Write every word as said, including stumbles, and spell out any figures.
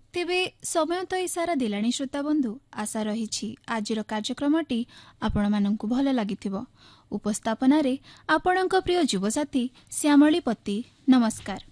तेबे समय तो इसारा दिलानी श्रोता बंधु आशा रही आजिर कार्यक्रमटी आपण मानंकु भल लागिथिबो। उपस्थापन रे आपणक प्रिय युवसाथी श्यामली पति। नमस्कार।